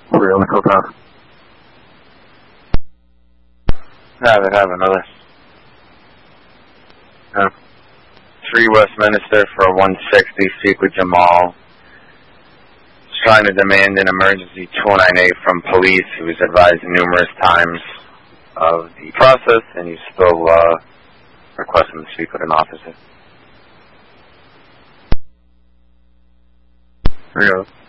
We're on the clubhouse. Have another. 3 Westminster for 160, speak with Jamal. He's trying to demand an emergency 298 from police. He was advised numerous times of the process, and he's still requesting to speak with an officer. 3-0.